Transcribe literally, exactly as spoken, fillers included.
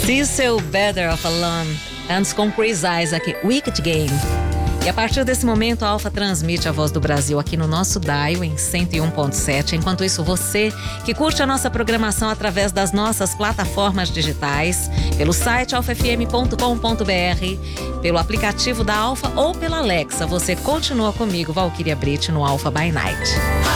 Cecil Better of Alone, antes com Chris Isaac, Wicked Game. E a partir desse momento, a Alfa transmite a Voz do Brasil aqui no nosso dial em cento e um ponto sete. Enquanto isso, você que curte a nossa programação através das nossas plataformas digitais, pelo site alfa f m ponto com ponto b r, pelo aplicativo da Alfa ou pela Alexa, você continua comigo, Valquíria Brite, no Alfa by Night.